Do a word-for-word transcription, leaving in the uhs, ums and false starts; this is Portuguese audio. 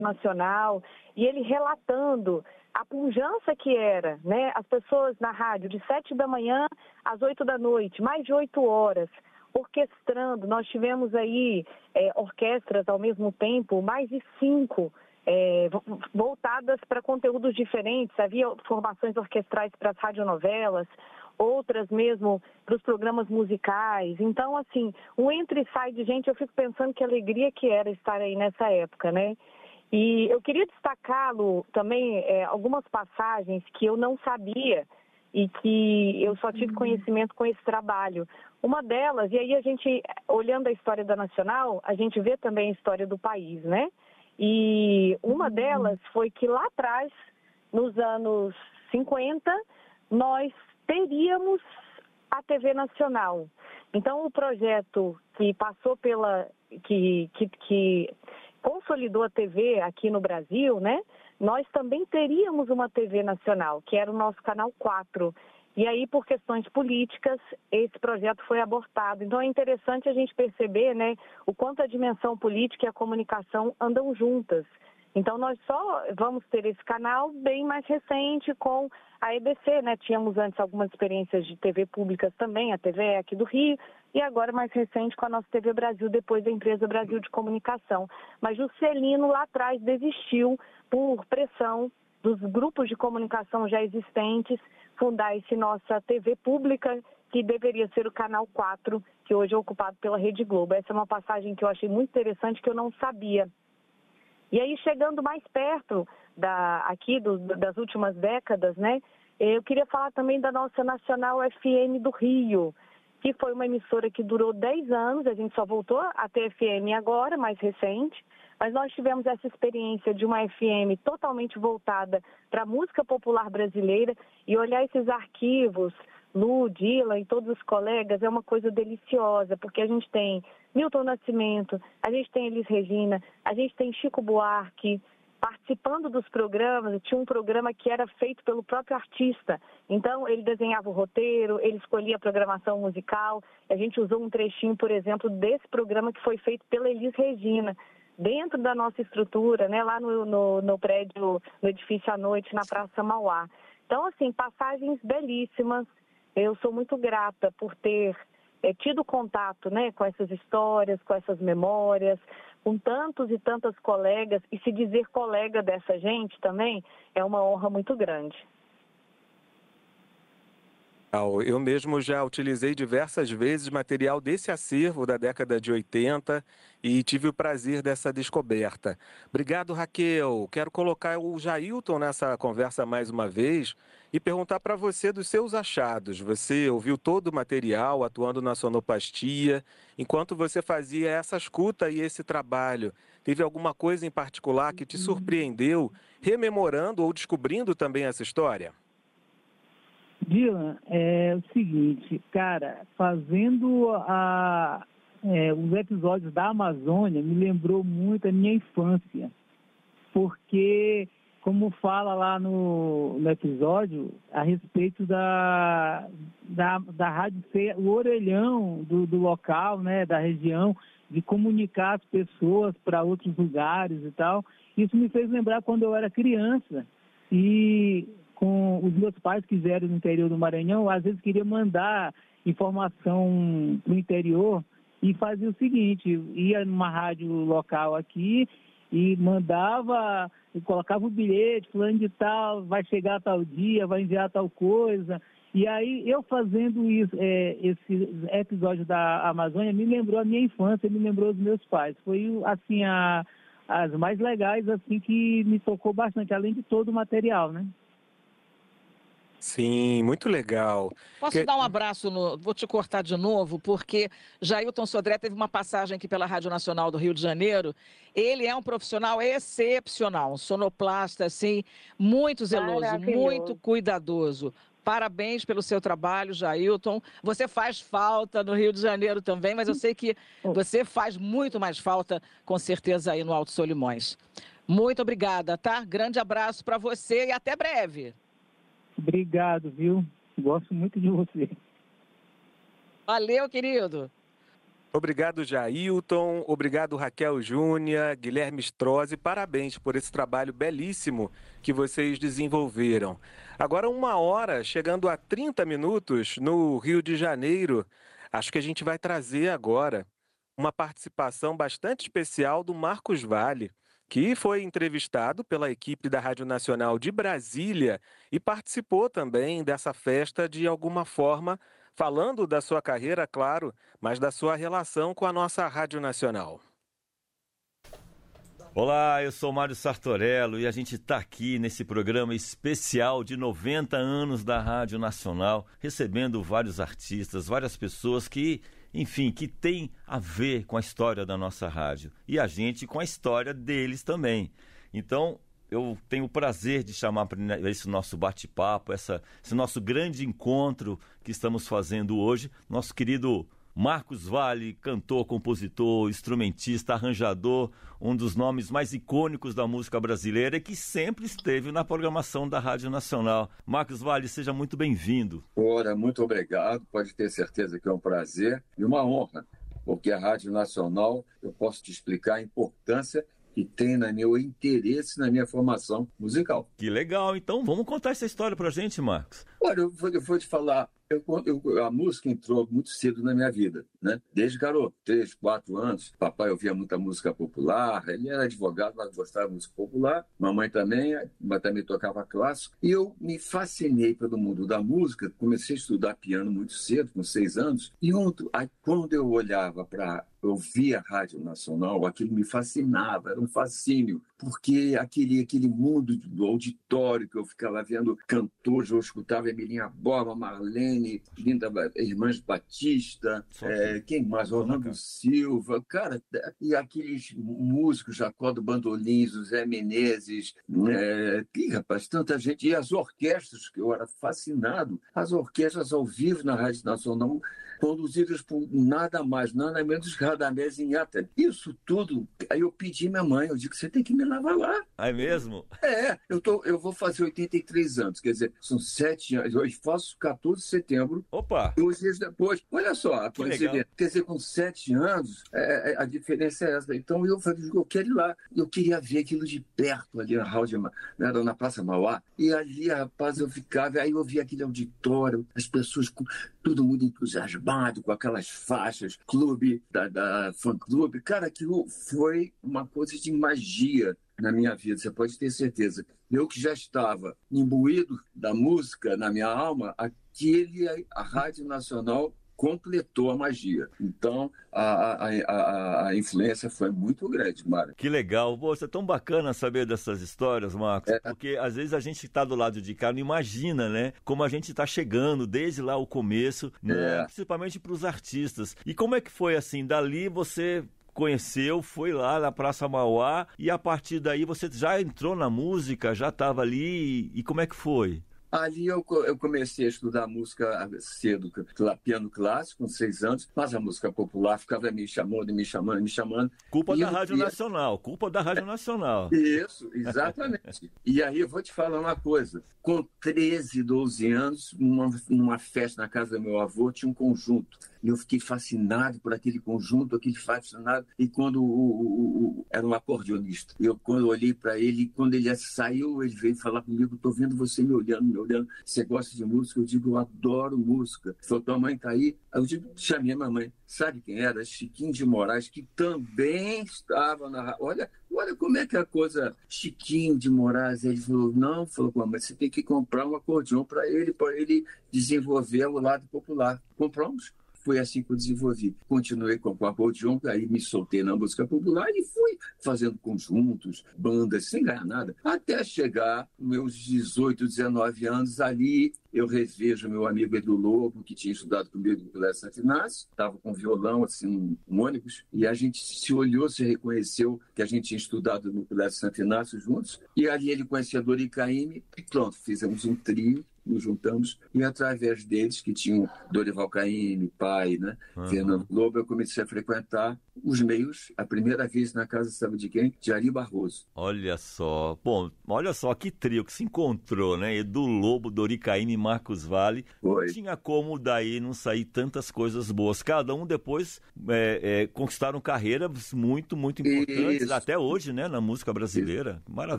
Nacional, e ele relatando a pujança que era, né? As pessoas na rádio de sete da manhã às oito da noite, mais de oito horas, orquestrando. Nós tivemos aí é, orquestras ao mesmo tempo, mais de cinco, é, voltadas para conteúdos diferentes. Havia formações orquestrais para as radionovelas, outras mesmo para os programas musicais. Então, assim, um entra e sai de gente, eu fico pensando que alegria que era estar aí nessa época, né? E eu queria destacar, Lu, também é, algumas passagens que eu não sabia e que eu só tive conhecimento com esse trabalho. Uma delas, e aí a gente, olhando a história da Nacional, a gente vê também a história do país, né? E uma delas foi que lá atrás, nos anos cinquenta, nós teríamos a T V Nacional. Então, o projeto que passou pela... que, que, que consolidou a T V aqui no Brasil, né? Nós também teríamos uma T V nacional, que era o nosso Canal quatro. E aí, por questões políticas, esse projeto foi abortado. Então, é interessante a gente perceber, né, o quanto a dimensão política e a comunicação andam juntas. Então, nós só vamos ter esse canal bem mais recente com a E B C, né? Tínhamos antes algumas experiências de T V públicas também, a T V aqui do Rio, e agora mais recente com a nossa T V Brasil, depois da empresa Brasil de Comunicação. Mas Juscelino lá atrás desistiu por pressão dos grupos de comunicação já existentes, fundar esse nossa T V pública, que deveria ser o Canal quatro, que hoje é ocupado pela Rede Globo. Essa é uma passagem que eu achei muito interessante, que eu não sabia. E aí, chegando mais perto da, aqui do, das últimas décadas, né, eu queria falar também da nossa Nacional F M do Rio, que foi uma emissora que durou dez anos, a gente só voltou a ter F M agora, mais recente, mas nós tivemos essa experiência de uma F M totalmente voltada para a música popular brasileira, e olhar esses arquivos, Lu, Dila e todos os colegas, é uma coisa deliciosa, porque a gente tem Milton Nascimento, a gente tem Elis Regina, a gente tem Chico Buarque participando dos programas. Tinha um programa que era feito pelo próprio artista, então ele desenhava o roteiro, ele escolhia a programação musical. A gente usou um trechinho, por exemplo, desse programa que foi feito pela Elis Regina, dentro da nossa estrutura, né, lá no, no, no prédio, no edifício à noite, na Praça Mauá. Então, assim, passagens belíssimas. Eu sou muito grata por ter é, tido contato, né, com essas histórias, com essas memórias, com tantos e tantas colegas, e se dizer colega dessa gente também é uma honra muito grande. Eu mesmo já utilizei diversas vezes material desse acervo da década de oitenta e tive o prazer dessa descoberta. Obrigado, Raquel. Quero colocar o Jailton nessa conversa mais uma vez e perguntar para você dos seus achados. Você ouviu todo o material atuando na sonoplastia. Enquanto você fazia essa escuta e esse trabalho, teve alguma coisa em particular que te surpreendeu, rememorando ou descobrindo também essa história? Dylan, é o seguinte, cara, fazendo a, é, os episódios da Amazônia me lembrou muito a minha infância, porque, como fala lá no, no episódio, a respeito da, da, da rádio ser o orelhão do, do local, né, da região, de comunicar as pessoas para outros lugares e tal, isso me fez lembrar quando eu era criança e... com os meus pais que vieram no interior do Maranhão, às vezes queria mandar informação para o interior e fazia o seguinte, ia numa rádio local aqui e mandava, e colocava o bilhete, fulano de tal, vai chegar tal dia, vai enviar tal coisa. E aí eu fazendo isso, é, esse episódio da Amazônia me lembrou a minha infância, me lembrou os meus pais. Foi assim a, as mais legais assim que me tocou bastante, além de todo o material, né? Sim, muito legal. Posso Que... dar um abraço, no... vou te cortar de novo, porque Jailton Sodré teve uma passagem aqui pela Rádio Nacional do Rio de Janeiro. Ele é um profissional excepcional, um sonoplasta, assim, muito zeloso, muito cuidadoso. Parabéns pelo seu trabalho, Jailton. Você faz falta no Rio de Janeiro também, mas eu sei que você faz muito mais falta, com certeza, aí no Alto Solimões. Muito obrigada, tá? Grande abraço para você e até breve. Obrigado, viu? Gosto muito de você. Valeu, querido. Obrigado, Jailton. Obrigado, Raquel Júnior, Guilherme Strozzi. Parabéns por esse trabalho belíssimo que vocês desenvolveram. Agora, uma hora, chegando a trinta minutos, no Rio de Janeiro. Acho que a gente vai trazer agora uma participação bastante especial do Marcos Valle, que foi entrevistado pela equipe da Rádio Nacional de Brasília e participou também dessa festa de alguma forma, falando da sua carreira, claro, mas da sua relação com a nossa Rádio Nacional. Olá, eu sou Mário Sartorello e a gente está aqui nesse programa especial de noventa anos da Rádio Nacional, recebendo vários artistas, várias pessoas que, enfim, que tem a ver com a história da nossa rádio e a gente com a história deles também. Então, eu tenho o prazer de chamar para esse nosso bate-papo, essa, esse nosso grande encontro que estamos fazendo hoje, nosso querido Marcos Valle, cantor, compositor, instrumentista, arranjador, um dos nomes mais icônicos da música brasileira e que sempre esteve na programação da Rádio Nacional. Marcos Valle, seja muito bem-vindo. Ora, muito obrigado, pode ter certeza que é um prazer e uma honra, porque a Rádio Nacional, eu posso te explicar a importância que tem no meu interesse, na minha formação musical. Que legal, então vamos contar essa história pra gente, Marcos. Olha, eu vou, eu vou te falar, eu, eu, a música entrou muito cedo na minha vida, né? Desde garoto, três, quatro anos, papai ouvia muita música popular, ele era advogado, mas gostava de música popular, mamãe também, mas também tocava clássico, e eu me fascinei pelo mundo da música, comecei a estudar piano muito cedo, com seis anos, e ontem, aí, quando eu olhava para eu via a Rádio Nacional, aquilo me fascinava, era um fascínio, porque aquele, aquele mundo do auditório que eu ficava vendo cantores, eu escutava Emilinha Borba, Marlene, Linda Irmãs Batista, é, quem mais? Orlando Silva, cara, e aqueles músicos, Jacó do Bandolim, José Menezes, é, que, rapaz, tanta gente, e as orquestras, que eu era fascinado, as orquestras ao vivo na Rádio Nacional, conduzidas por nada mais, nada menos que Radamés Inhata. Isso tudo, aí eu pedi minha mãe, eu digo, você tem que me levar lá. É mesmo? É, eu, tô, eu vou fazer oitenta e três anos, quer dizer, são sete anos, eu faço quatorze de setembro. Opa! Dois dias depois, olha só, a coincidência. Quer dizer, com sete anos, é, a diferença é essa. Então eu falei, eu quero ir lá. Eu queria ver aquilo de perto, ali na, Rádio, na, na Praça Mauá, e ali, rapaz, eu ficava, aí eu via aquele auditório, as pessoas com todo mundo entusiasmado, com aquelas faixas, clube, da, da fã-clube. Cara, aquilo foi uma coisa de magia na minha vida, você pode ter certeza. Eu que já estava imbuído da música na minha alma, aquele, a Rádio Nacional completou a magia. Então, a, a, a, a influência foi muito grande, Mário. Que legal. Poxa, é tão bacana saber dessas histórias, Marcos, é. porque às vezes a gente está do lado de cá, não imagina, né? Como a gente está chegando desde lá o começo, né? É. Principalmente para os artistas. E como é que foi assim? Dali você conheceu, foi lá na Praça Mauá e a partir daí você já entrou na música, já estava ali e como é que foi? Ali eu, eu comecei a estudar música cedo, piano clássico, com seis anos, mas a música popular ficava me chamando, me chamando, me chamando. Culpa da eu, Rádio e... Nacional, culpa da Rádio Nacional. Isso, exatamente. E aí eu vou te falar uma coisa, com treze, doze anos, numa, numa festa na casa do meu avô, tinha um conjunto. E eu fiquei fascinado por aquele conjunto, aquele fascinado. E quando o, o, o, era um acordeonista, eu quando eu olhei para ele, quando ele saiu, ele veio falar comigo, estou vendo você me olhando, me olhando. Você gosta de música? Eu digo, eu adoro música. Falou, tua mãe está aí? Eu digo, chamei a mamãe. Sabe quem era? Chiquinho de Moraes, que também estava na... Olha, olha como é que é a coisa... Chiquinho de Moraes, ele falou, não, falou, mamãe, você tem que comprar um acordeão para ele, para ele desenvolver o lado popular. Compramos. Foi assim que eu desenvolvi. Continuei com o acordeon, aí me soltei na música popular e fui fazendo conjuntos, bandas, sem ganhar nada. Até chegar meus dezoito, dezenove anos, ali eu revejo meu amigo Edu Lobo, que tinha estudado comigo no Colégio Santo Inácio, estava com violão, assim, um ônibus, e a gente se olhou, se reconheceu que a gente tinha estudado no Colégio Santo Inácio juntos, e ali ele conhecia a Dori Caymmi, e pronto, fizemos um trio, nos juntamos, e através deles, que tinham Dorival Caymmi, pai, né? Uhum. Fernando Lobo, eu comecei a frequentar os meios, a primeira vez na casa, sabe de quem? De Ari Barroso. Olha só, bom, olha só que trio que se encontrou, né? Edu Lobo, Dori Caymmi e Marcos Valle. Foi. Tinha como daí não sair tantas coisas boas. Cada um depois é, é, conquistaram carreiras muito, muito importantes, Isso. até hoje, né? Na música brasileira. Isso. Maravilha.